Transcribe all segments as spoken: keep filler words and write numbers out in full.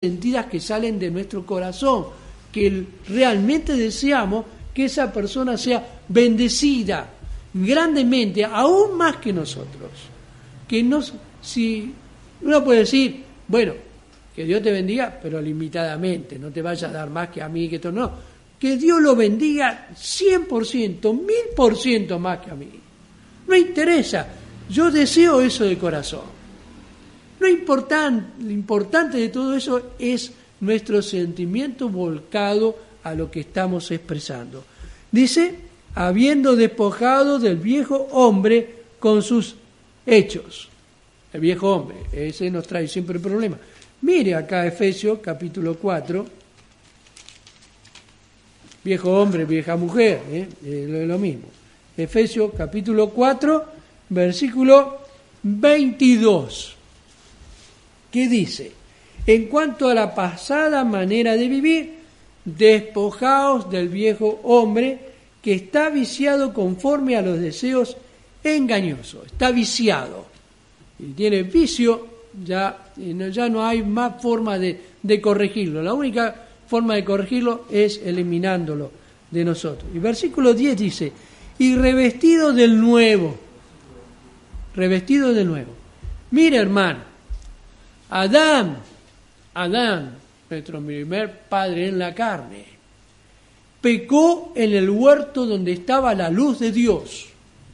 sentidas que salen de nuestro corazón, que realmente deseamos que esa persona sea bendecida grandemente, aún más que nosotros. Que no, si uno puede decir, bueno, que Dios te bendiga, pero limitadamente, no te vaya a dar más que a mí, que todo, no. Que Dios lo bendiga cien por ciento, mil por ciento más que a mí. No interesa, yo deseo eso de corazón. Lo importante, lo importante de todo eso es nuestro sentimiento volcado a lo que estamos expresando. Dice, habiendo despojado del viejo hombre con sus hechos. El viejo hombre, ese nos trae siempre el problema. Mire acá Efesios capítulo cuatro, viejo hombre, vieja mujer, ¿eh? es lo mismo. Efesios capítulo cuatro, versículo veintidós. ¿Qué dice? En cuanto a la pasada manera de vivir, despojaos del viejo hombre que está viciado conforme a los deseos engañosos. Está viciado. Y tiene vicio, ya, ya no hay más forma de, de corregirlo. La única forma de corregirlo es eliminándolo de nosotros. Y versículo diez dice, y revestido del nuevo. Revestido del nuevo. Mira, hermano. Adán, Adán, nuestro primer padre en la carne, pecó en el huerto donde estaba la luz de Dios.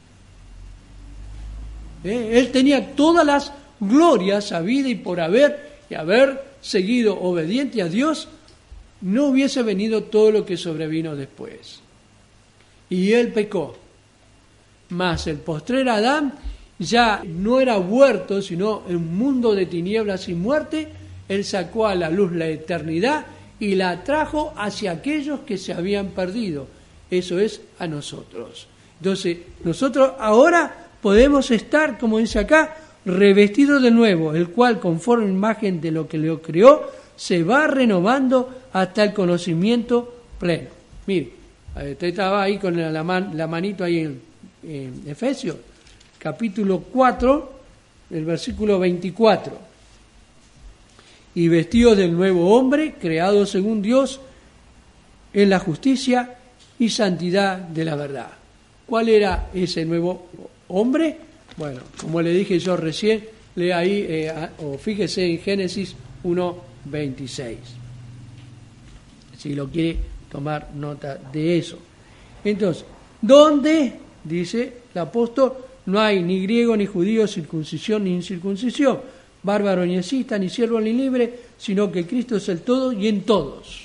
¿Eh? Él tenía todas las glorias habidas y por haber, y haber seguido obediente a Dios, no hubiese venido todo lo que sobrevino después. Y él pecó. Mas el postrer Adán ya no era huerto, sino un mundo de tinieblas y muerte. Él sacó a la luz la eternidad y la trajo hacia aquellos que se habían perdido. Eso es a nosotros. Entonces, nosotros ahora podemos estar, como dice acá, revestidos de nuevo, el cual, conforme a imagen de lo que lo creó, se va renovando hasta el conocimiento pleno. Mire, usted estaba ahí con la, man, la manito ahí en, en Efesios. Capítulo cuatro, el versículo veinticuatro. Y vestidos del nuevo hombre, creado según Dios, en la justicia y santidad de la verdad. ¿Cuál era ese nuevo hombre? Bueno, como le dije yo recién, lea ahí, eh, o fíjese en Génesis uno veintiséis. Si lo quiere tomar nota de eso. Entonces, ¿dónde? Dice el apóstol, no hay ni griego, ni judío, circuncisión, ni incircuncisión, bárbaro, ni escita, ni siervo, ni libre, sino que Cristo es el todo y en todos.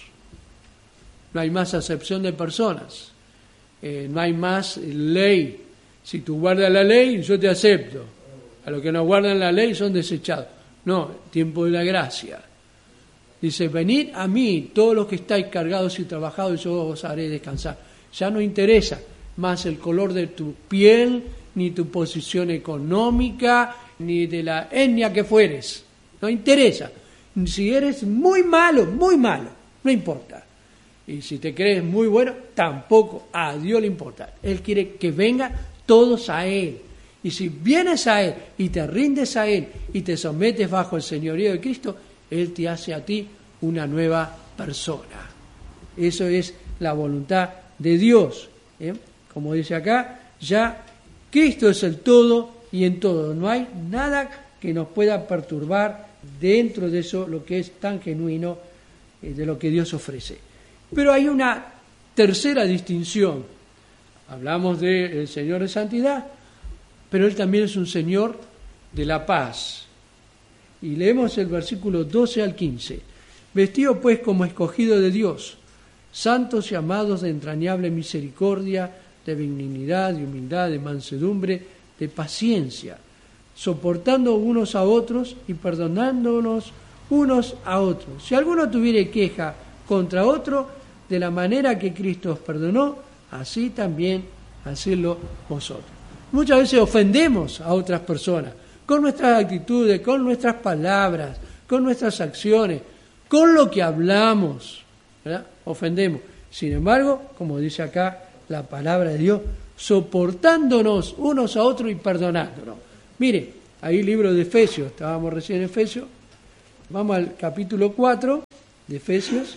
No hay más acepción de personas, eh, no hay más ley. Si tú guardas la ley, yo te acepto. A los que no guardan la ley son desechados. No, tiempo de la gracia. Dice, venid a mí, todos los que estáis cargados y trabajados, y yo os haré descansar. Ya no interesa más el color de tu piel, ni tu posición económica, ni de la etnia que fueres. No interesa. Si eres muy malo, muy malo, no importa. Y si te crees muy bueno, tampoco. A Dios le importa. Él quiere que vengan todos a Él. Y si vienes a Él y te rindes a Él y te sometes bajo el señorío de Cristo, Él te hace a ti una nueva persona. Eso es la voluntad de Dios. ¿Eh? Como dice acá, ya Cristo es el todo y en todo. No hay nada que nos pueda perturbar dentro de eso, lo que es tan genuino eh, de lo que Dios ofrece. Pero hay una tercera distinción. Hablamos del Señor de santidad, pero Él también es un Señor de la paz. Y leemos el versículo doce al quince. Vestidos pues como escogido de Dios, santos y amados de entrañable misericordia, de benignidad, de humildad, de mansedumbre, de paciencia, soportando unos a otros y perdonándonos unos a otros. Si alguno tuviere queja contra otro, de la manera que Cristo os perdonó, así también hacedlo vosotros. Muchas veces ofendemos a otras personas con nuestras actitudes, con nuestras palabras, con nuestras acciones, con lo que hablamos, ¿verdad? Ofendemos. Sin embargo, como dice acá la palabra de Dios, soportándonos unos a otros y perdonándonos. Mire, ahí libro de Efesios, estábamos recién en Efesios, Vamos al capítulo cuatro de Efesios.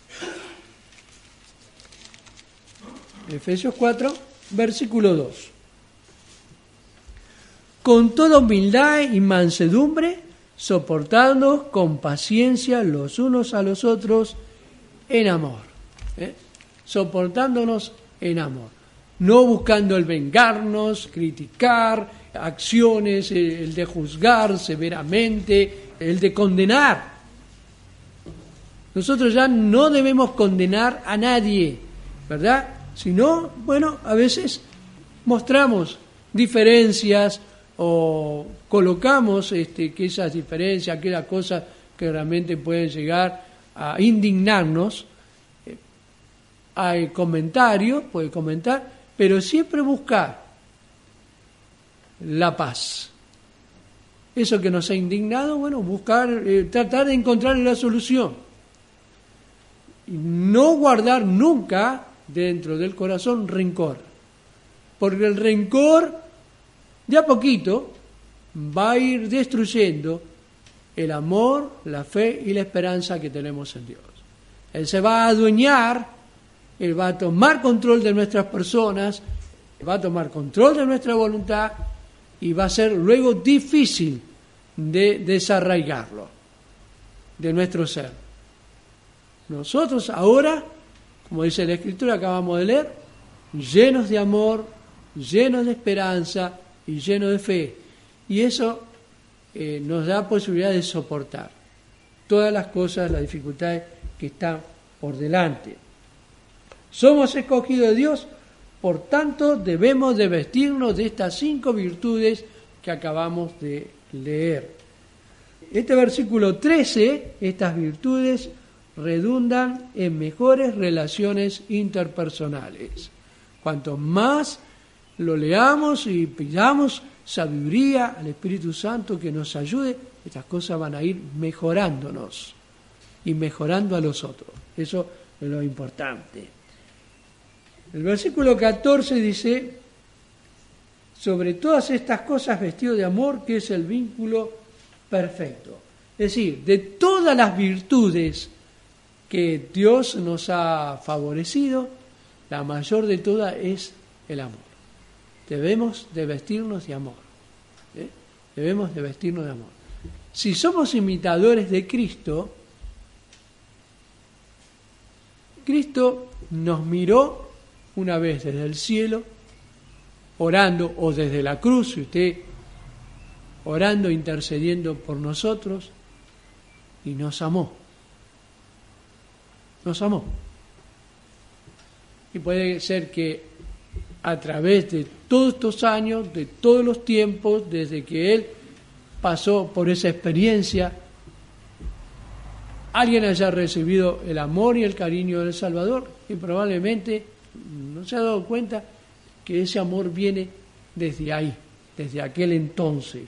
Efesios cuatro, versículo dos. Con toda humildad y mansedumbre, soportándonos con paciencia los unos a los otros en amor. ¿Eh? Soportándonos en amor. No buscando el vengarnos, criticar, acciones, el de juzgar severamente, el de condenar. Nosotros ya no debemos condenar a nadie, ¿verdad? Sino, bueno, a veces mostramos diferencias o colocamos este, que esas diferencias, aquellas cosas que realmente pueden llegar a indignarnos. Eh, hay comentarios, puede comentar, pero siempre buscar la paz. Eso que nos ha indignado, bueno, buscar, eh, tratar de encontrar la solución. Y no guardar nunca dentro del corazón rencor, porque el rencor de a poquito va a ir destruyendo el amor, la fe y la esperanza que tenemos en Dios. Él se va a adueñar, Él va a tomar control de nuestras personas, va a tomar control de nuestra voluntad y va a ser luego difícil de desarraigarlo de nuestro ser. Nosotros ahora, como dice la Escritura, acabamos de leer, llenos de amor, llenos de esperanza y llenos de fe. Y eso eh, nos da posibilidad de soportar todas las cosas, las dificultades que están por delante. Somos escogidos de Dios, por tanto debemos de vestirnos de estas cinco virtudes que acabamos de leer. Este versículo trece, estas virtudes redundan en mejores relaciones interpersonales. Cuanto más lo leamos y pidamos sabiduría al Espíritu Santo que nos ayude, estas cosas van a ir mejorándonos y mejorando a los otros. Eso es lo importante. El versículo catorce dice: sobre todas estas cosas vestido de amor, que es el vínculo perfecto. Es decir, de todas las virtudes que Dios nos ha favorecido, la mayor de todas es el amor. Debemos de vestirnos de amor. ¿eh? Debemos de vestirnos de amor. Si somos imitadores de Cristo, Cristo nos miró una vez desde el cielo, orando, o desde la cruz, si usted orando, intercediendo por nosotros, y nos amó. Nos amó. Y puede ser que a través de todos estos años, de todos los tiempos, desde que Él pasó por esa experiencia, alguien haya recibido el amor y el cariño del Salvador y probablemente no se ha dado cuenta que ese amor viene desde ahí, desde aquel entonces.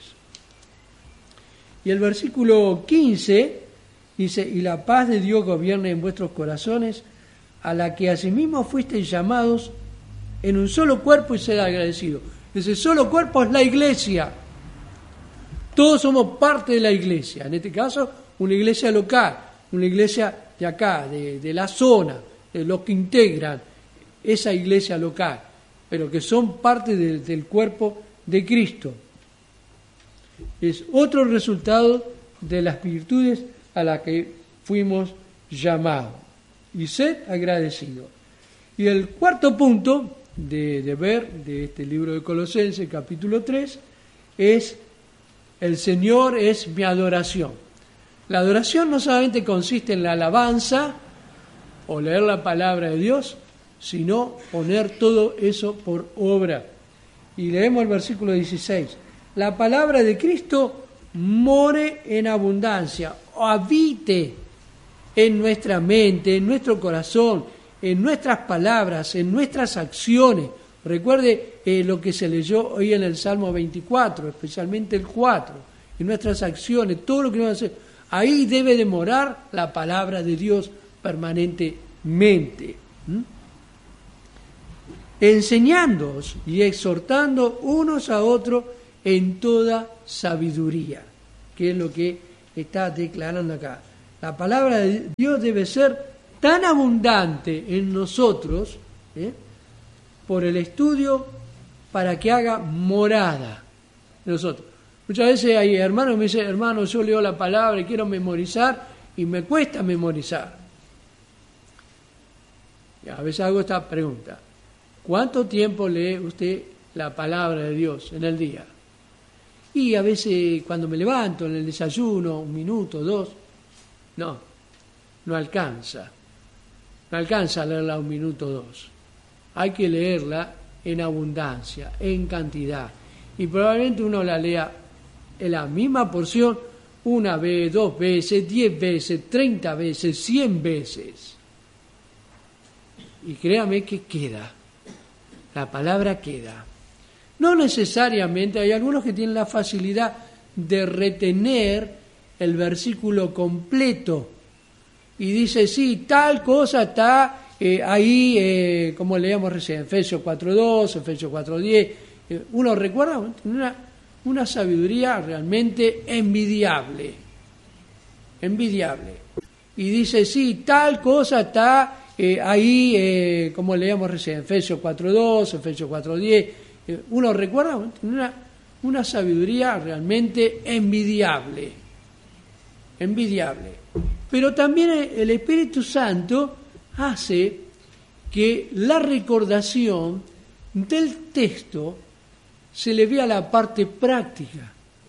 Y el versículo quince dice: y la paz de Dios gobierne en vuestros corazones, a la que asimismo fuisteis llamados en un solo cuerpo, y sed agradecidos. Ese solo cuerpo es la iglesia. Todos somos parte de la iglesia. En este caso, una iglesia local, una iglesia de acá, de, de la zona, de los que integran esa iglesia local, pero que son parte de, del cuerpo de Cristo. Es otro resultado de las virtudes a las que fuimos llamados. Y sed agradecidos. Y el cuarto punto de, de ver de este libro de Colosenses, capítulo tres, es: el Señor es mi adoración. La adoración no solamente consiste en la alabanza o leer la palabra de Dios, sino poner todo eso por obra. Y leemos el versículo dieciséis. La palabra de Cristo more en abundancia, o habite en nuestra mente, en nuestro corazón, en nuestras palabras, en nuestras acciones. Recuerde eh, lo que se leyó hoy en el Salmo veinticuatro, especialmente el cuatro, en nuestras acciones, todo lo que vamos a hacer. Ahí debe de morar la palabra de Dios permanentemente. ¿Mm? Enseñándoos y exhortando unos a otros en toda sabiduría, que es lo que está declarando acá. La palabra de Dios debe ser tan abundante en nosotros, ¿eh? por el estudio, para que haga morada en nosotros. Muchas veces hay hermanos que me dicen, hermano, yo leo la palabra y quiero memorizar, y me cuesta memorizar. Y a veces hago esta pregunta: ¿cuánto tiempo lee usted la palabra de Dios en el día? Y a veces cuando me levanto en el desayuno, un minuto, dos, no, no alcanza. No alcanza a leerla un minuto o dos. Hay que leerla en abundancia, en cantidad. Y probablemente uno la lea en la misma porción una vez, dos veces, diez veces, treinta veces, cien veces. Y créame que queda. La palabra queda. No necesariamente, hay algunos que tienen la facilidad de retener el versículo completo y dice, sí, tal cosa está eh, ahí, eh, como leíamos recién, Efesios cuatro dos, Efesios cuatro diez, eh, uno recuerda una, una sabiduría realmente envidiable, envidiable, y dice, sí, tal cosa está eh, ahí, eh, como leíamos recién, Efesios cuatro dos, Efesios cuatro diez, uno recuerda una, una sabiduría realmente envidiable, envidiable. Pero también el Espíritu Santo hace que la recordación del texto se le vea la parte práctica,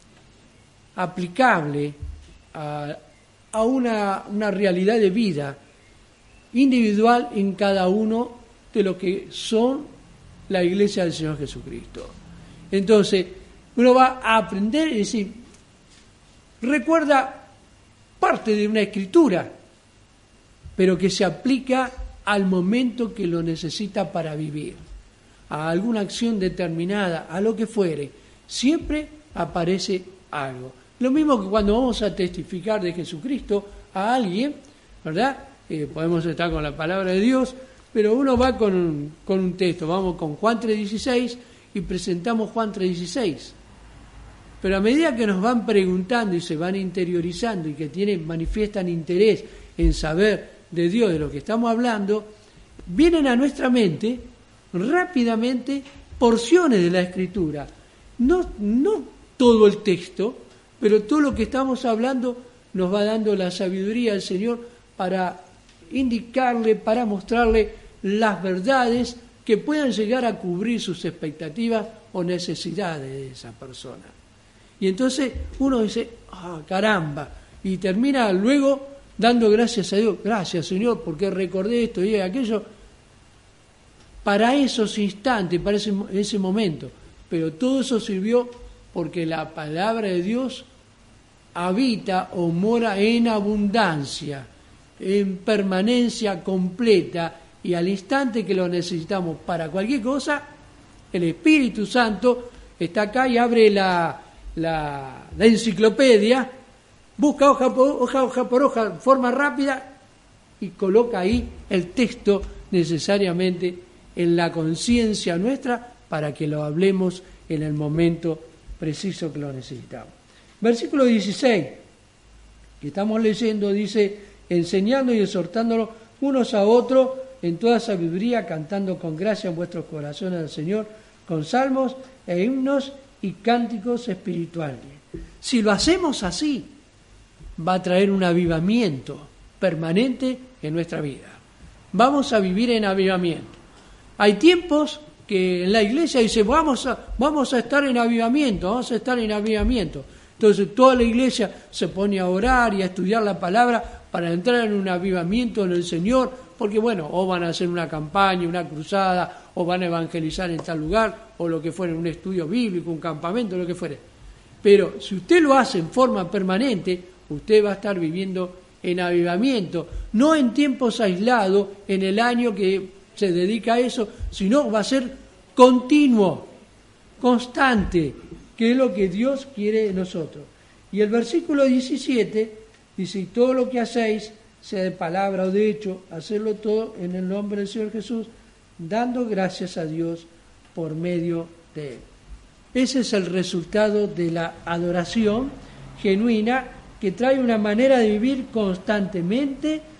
aplicable a, a una, una realidad de vida individual en cada uno de lo que son la iglesia del Señor Jesucristo. Entonces, uno va a aprender y decir, recuerda parte de una escritura, pero que se aplica al momento que lo necesita para vivir, a alguna acción determinada, a lo que fuere. Siempre aparece algo. Lo mismo que cuando vamos a testificar de Jesucristo a alguien, ¿verdad? Eh, podemos estar con la palabra de Dios, pero uno va con un, con un texto, vamos con Juan tres dieciséis y presentamos Juan tres dieciséis. Pero a medida que nos van preguntando y se van interiorizando y que tienen, manifiestan interés en saber de Dios, de lo que estamos hablando, vienen a nuestra mente rápidamente porciones de la Escritura. No, no todo el texto, pero todo lo que estamos hablando nos va dando la sabiduría del Señor para indicarle, para mostrarle las verdades que puedan llegar a cubrir sus expectativas o necesidades de esa persona. Y entonces uno dice, ah, caramba, y termina luego dando gracias a Dios, gracias Señor, porque recordé esto y aquello, para esos instantes, para ese, ese momento. Pero todo eso sirvió porque la palabra de Dios habita o mora en abundancia, en permanencia completa, y al instante que lo necesitamos para cualquier cosa, el Espíritu Santo está acá y abre la, la, la enciclopedia, busca hoja por hoja, hoja por hoja, forma rápida, y coloca ahí el texto necesariamente en la conciencia nuestra para que lo hablemos en el momento preciso que lo necesitamos. Versículo dieciséis, que estamos leyendo, dice, enseñando y exhortándonos unos a otros en toda sabiduría, cantando con gracia en vuestros corazones al Señor, con salmos e himnos y cánticos espirituales. Si lo hacemos así, va a traer un avivamiento permanente en nuestra vida. Vamos a vivir en avivamiento. Hay tiempos que en la iglesia dice, vamos a, vamos a estar en avivamiento, vamos a estar en avivamiento. Entonces toda la iglesia se pone a orar y a estudiar la palabra para entrar en un avivamiento en el Señor, porque bueno, o van a hacer una campaña, una cruzada, o van a evangelizar en tal lugar, o lo que fuera, un estudio bíblico, un campamento, lo que fuere. Pero si usted lo hace en forma permanente, usted va a estar viviendo en avivamiento, no en tiempos aislados, en el año que se dedica a eso, sino va a ser continuo, constante, que es lo que Dios quiere de nosotros. Y el versículo diecisiete dice, y todo lo que hacéis, sea de palabra o de hecho, hacerlo todo en el nombre del Señor Jesús, dando gracias a Dios por medio de Él. Ese es el resultado de la adoración genuina que trae una manera de vivir constantemente